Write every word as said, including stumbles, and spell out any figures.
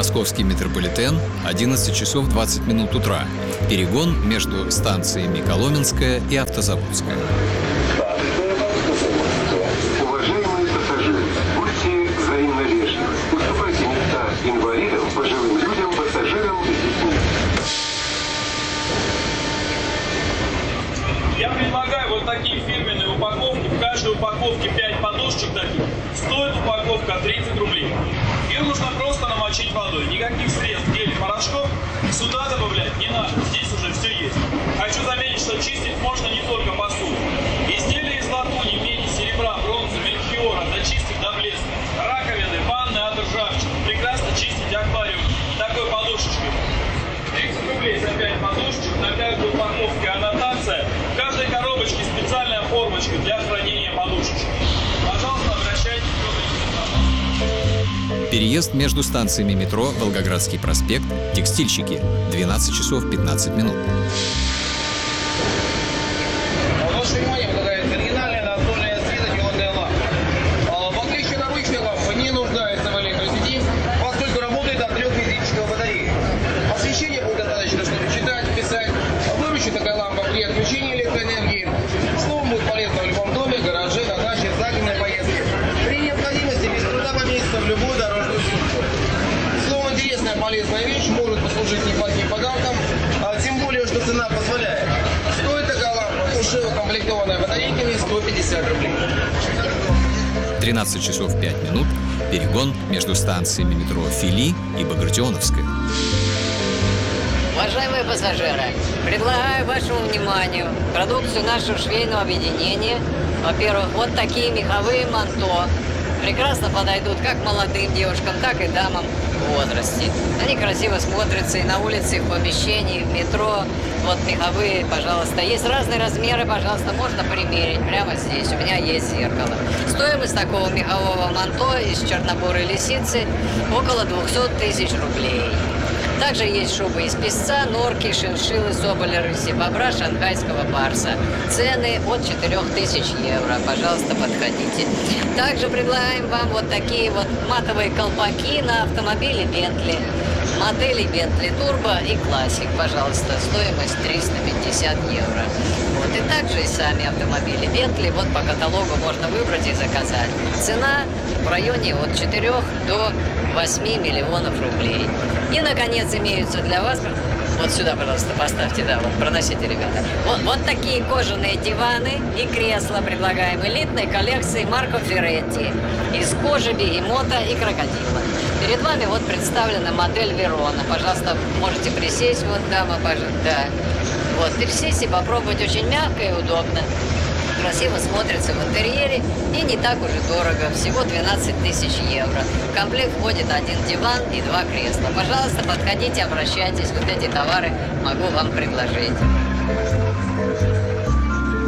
Московский метрополитен, одиннадцать часов двадцать минут утра. Перегон между станциями Коломенская и Автозаводская. Уважаемые пассажиры, будьте взаимно вежливы. Уступайте места инвалидам, пожилым людям, пассажирам с детьми. Я предлагаю вот такие фирменные упаковки. В каждой упаковке пять подушечек таких. Стоит упаковка тридцать рублей. Ее нужно просто намочить водой. Никаких средств, гелей, порошков сюда добавлять не надо. Здесь уже все есть. Хочу заметить, что чистить можно не только посуду. Изделия из латуни, меди, серебра, бронзы, мельхиора, зачистить до блеска. Раковины, ванны от ржавчины. Прекрасно чистить аквариум такой подушечкой. тридцать рублей за пять подушечек, на каждой упаковке аннотация. В каждой коробочке специальная формочка для хранения подушечек. Пожалуйста, обращайтесь к Переезд между станциями метро Волгоградский проспект, Текстильщики, двенадцать часов пятнадцать минут. Ваше внимание предлагается оригинальная настольная светодиодная лампа. В отличие от обычной лампы не нуждается в электросети, поскольку работает от трех электрических батарей. Освещение будет достаточно, чтобы читать, писать. Выручит такая лампа при отключении электроэнергии. Словом, будет полезно в любом доме, гараже, на даче, в загородной поездке. При необходимости без труда поместится в любую дорожную сетку. Словом, интересная, полезная вещь, может послужить неплохим подарком, а тем более, что цена позволяет. Стоит такая лампа, уже укомплектованная батарейками, сто пятьдесят рублей. тринадцать часов пять минут. Перегон между станциями метро Фили и Багратионовская. Уважаемые пассажиры, предлагаю вашему вниманию продукцию нашего швейного объединения. Во-первых, вот такие меховые манто. Прекрасно подойдут как молодым девушкам, так и дамам в возрасте. Они красиво смотрятся и на улице, и в помещении, в метро. Вот меховые, пожалуйста. Есть разные размеры, пожалуйста, можно примерить прямо здесь. У меня есть зеркало. Стоимость такого мехового манто из чернобурой лисицы около двухсот тысяч рублей. Также есть шубы из песца, норки, шиншиллы, соболя, рыси, бобра, шанхайского барса. Цены от четырёх тысяч евро. Пожалуйста, подходите. Также предлагаем вам вот такие вот матовые колпаки на автомобиле Bentley. Модели Bentley Turbo и Classic, пожалуйста. Стоимость триста пятьдесят евро. Вот и также и сами автомобили Bentley. Вот по каталогу можно выбрать и заказать. Цена в районе от четырёх до восьми миллионов рублей. И, наконец, имеются для вас... Вот сюда, пожалуйста, поставьте, да, вот, проносите, ребята. Вот, вот такие кожаные диваны и кресла предлагаем элитной коллекции Марко Ферретти из кожи бегемота и крокодила. Перед вами вот представлена модель Верона. Пожалуйста, можете присесть, вот, дама, пожалуйста, да. Вот, присесть и попробовать, очень мягко и удобно. Красиво смотрится в интерьере и не так уже дорого, всего двенадцать тысяч евро. В комплект входит один диван и два кресла. Пожалуйста, подходите, обращайтесь, вот эти товары могу вам предложить.